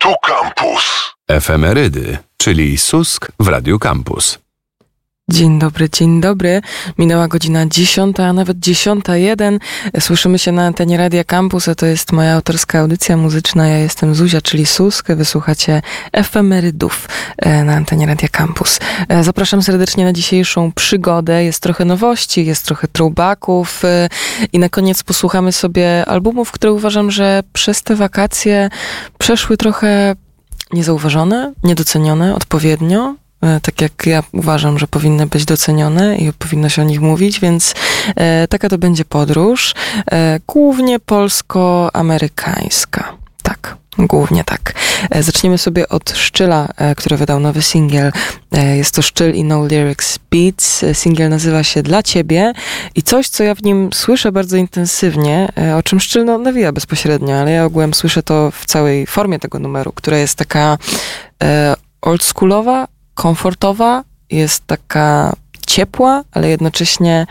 Tu Campus. Efemerydy, czyli Susk w Radiu Campus. Dzień dobry. Minęła godzina 10, a nawet 10:01. Słyszymy się na antenie Radia Campus, a to jest moja autorska audycja muzyczna. Ja jestem Zuzia, czyli Susk. Wysłuchacie Efemerydów na antenie Radia Campus. Zapraszam serdecznie na dzisiejszą przygodę. Jest trochę nowości, jest trochę throwbacków i na koniec posłuchamy sobie albumów, które uważam, że przez te wakacje przeszły trochę niezauważone, niedocenione odpowiednio. Tak jak ja uważam, że powinny być docenione i powinno się o nich mówić, więc taka to będzie podróż, głównie polsko-amerykańska. Tak, głównie tak. Zaczniemy sobie od Szczyla, który wydał nowy singiel. Jest to Szczyl i No Lyrics Beats. Singiel nazywa się Dla Ciebie i coś, co ja w nim słyszę bardzo intensywnie, o czym Szczyl nawija bezpośrednio, ale ja ogółem słyszę to w całej formie tego numeru, która jest taka oldschoolowa, komfortowa, jest taka ciepła, ale jednocześnie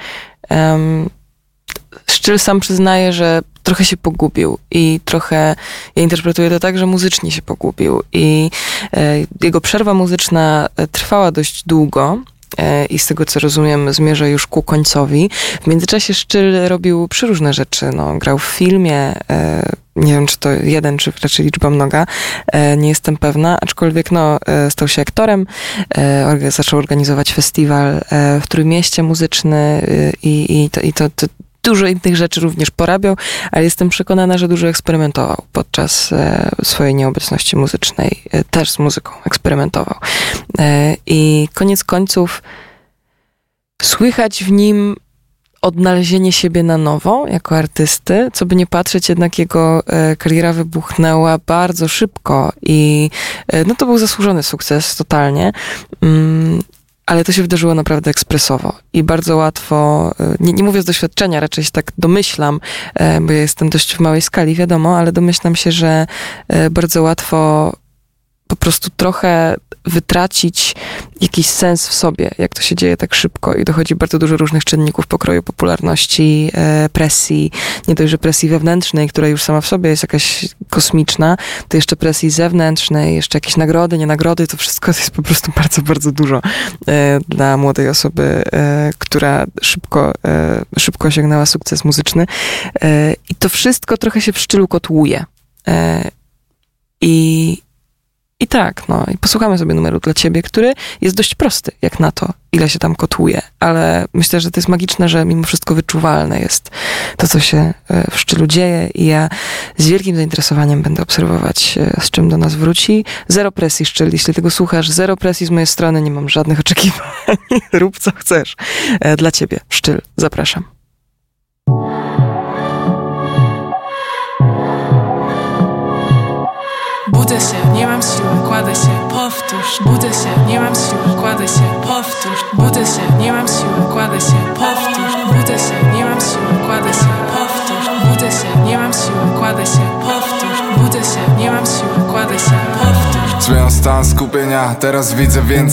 Szczyl sam przyznaje, że trochę się pogubił i trochę, ja interpretuję to tak, że muzycznie się pogubił i jego przerwa muzyczna trwała dość długo i z tego, co rozumiem, zmierza już ku końcowi. W międzyczasie Szczyl robił przeróżne rzeczy. Grał w filmie, nie wiem, czy to jeden, czy raczej liczba mnoga, nie jestem pewna, aczkolwiek stał się aktorem, zaczął organizować festiwal w Trójmieście muzyczny i to dużo innych rzeczy również porabiał, ale jestem przekonana, że dużo eksperymentował podczas swojej nieobecności muzycznej. Też z muzyką eksperymentował. I koniec końców słychać w nim odnalezienie siebie na nowo jako artysty, co by nie patrzeć, jednak jego kariera wybuchnęła bardzo szybko i to był zasłużony sukces totalnie. Ale to się wydarzyło naprawdę ekspresowo i bardzo łatwo, nie mówię z doświadczenia, raczej się tak domyślam, bo ja jestem dość w małej skali, wiadomo, ale domyślam się, że bardzo łatwo po prostu trochę wytracić jakiś sens w sobie, jak to się dzieje tak szybko i dochodzi bardzo dużo różnych czynników pokroju popularności, presji, nie dość, że presji wewnętrznej, która już sama w sobie jest jakaś kosmiczna, to jeszcze presji zewnętrznej, jeszcze jakieś nagrody, nie nagrody, to wszystko jest po prostu bardzo, bardzo dużo dla młodej osoby, która szybko osiągnęła sukces muzyczny i to wszystko trochę się w Szczylu kotłuje. I tak, i posłuchamy sobie numeru Dla Ciebie, który jest dość prosty, jak na to, ile się tam kotłuje, ale myślę, że to jest magiczne, że mimo wszystko wyczuwalne jest to, co się w Szczylu dzieje i ja z wielkim zainteresowaniem będę obserwować, z czym do nas wróci. Zero presji, Szczyl, jeśli tego słuchasz, zero presji z mojej strony, nie mam żadnych oczekiwań, rób co chcesz. Dla Ciebie, Szczyl, zapraszam. Budzę się, nie mam siły, kładę się, powtórz. Budzę się, nie mam siły, kładę się, powtórz. Budzę się, nie mam siły, kładę się, powtórz. Budzę się, nie mam siły, kładę się, powtórz. Budzę się, nie mam siły, kładę się, powtórz. Budzę się, nie mam siły, kładę się, powtórz. Zmieniam stan skupienia, teraz widzę więcej.